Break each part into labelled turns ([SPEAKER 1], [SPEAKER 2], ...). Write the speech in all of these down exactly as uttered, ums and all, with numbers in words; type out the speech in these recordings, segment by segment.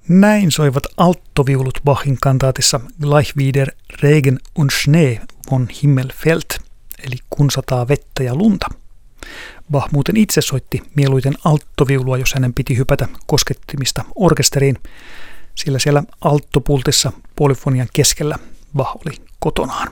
[SPEAKER 1] Näin soivat alttoviulut Bachin kantaatissa Gleich wieder Regen und Schnee von Himmelfällt, eli kun sataa vettä ja lunta. Bach muuten itse soitti mieluiten alttoviulua, jos hänen piti hypätä koskettimista orkesteriin, sillä siellä alttopultissa polyfonian keskellä Bach oli kotonaan.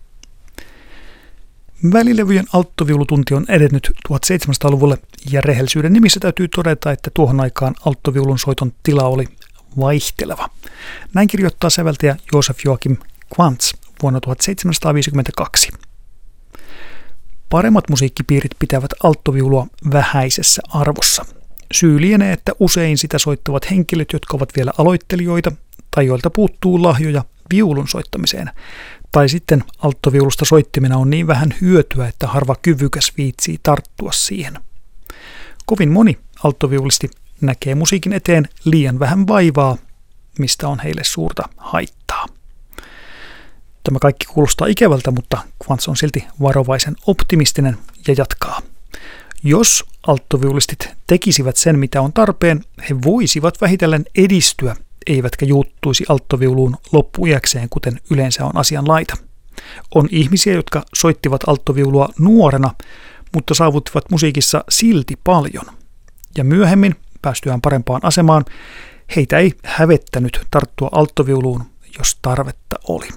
[SPEAKER 1] Välilevyjen alttoviulutunti on edennyt tuhatseitsemänsataaluvulle ja rehellisyyden nimissä täytyy todeta, että tuohon aikaan alttoviulun soiton tila oli vaihteleva. Näin kirjoittaa säveltäjä Josef Joachim Quantz vuonna tuhatseitsemänsataaviisikymmentäkaksi. Paremmat musiikkipiirit pitävät alttoviulua vähäisessä arvossa. Syy lienee, että usein sitä soittavat henkilöt, jotka ovat vielä aloittelijoita tai joilta puuttuu lahjoja viulun soittamiseen. Tai sitten alttoviulusta soittimena on niin vähän hyötyä, että harva kyvykäs viitsii tarttua siihen. Kovin moni alttoviulisti näkee musiikin eteen liian vähän vaivaa, mistä on heille suurta haittaa. Tämä kaikki kuulostaa ikävältä, mutta Quantz on silti varovaisen optimistinen ja jatkaa. Jos alttoviulistit tekisivät sen, mitä on tarpeen, he voisivat vähitellen edistyä, eivätkä juuttuisi alttoviuluun loppuiäkseen, kuten yleensä on asian laita. On ihmisiä, jotka soittivat alttoviulua nuorena, mutta saavuttivat musiikissa silti paljon. Ja myöhemmin, päästyään parempaan asemaan, heitä ei hävettänyt tarttua alttoviuluun, jos tarvetta oli.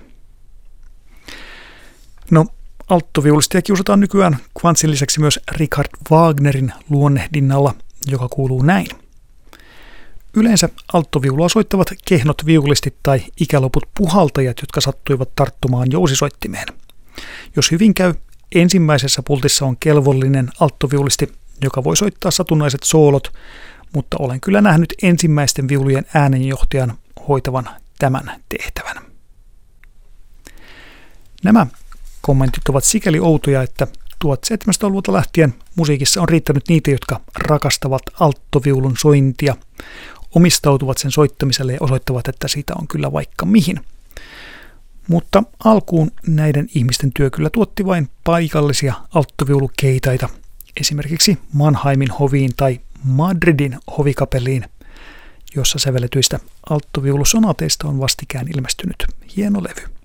[SPEAKER 1] No, alttoviulistia kiusataan nykyään Quantzin lisäksi myös Richard Wagnerin luonnehdinnalla, joka kuuluu näin. Yleensä alttoviulua soittavat kehnot viulistit tai ikäloput puhaltajat, jotka sattuivat tarttumaan jousisoittimeen. Jos hyvin käy, ensimmäisessä pultissa on kelvollinen alttoviulisti, joka voi soittaa satunnaiset soolot, mutta olen kyllä nähnyt ensimmäisten viulujen äänenjohtajan hoitavan tämän tehtävän. Nämä kommentit ovat sikäli outoja, että tuhatseitsemänsataaluvulta lähtien musiikissa on riittänyt niitä, jotka rakastavat alttoviulun sointia, omistautuvat sen soittamiselle ja osoittavat, että siitä on kyllä vaikka mihin. Mutta alkuun näiden ihmisten työ kyllä tuotti vain paikallisia alttoviulukeitaita, esimerkiksi Mannheimin hoviin tai Madridin hovikapelliin, jossa sävelletyistä alttoviulusonateista on vastikään ilmestynyt hieno levy.